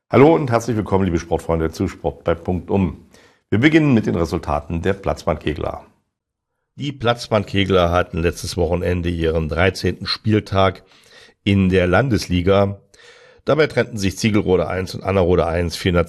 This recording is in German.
Hallo und herzlich willkommen, liebe Sportfreunde, zu Sport bei Punktum. Wir beginnen mit den Resultaten der Platzbandkegler. Die Platzbandkegler hatten letztes Wochenende ihren 13. Spieltag in der Landesliga. Dabei trennten sich Ziegelrode 1 und Annerode 1 400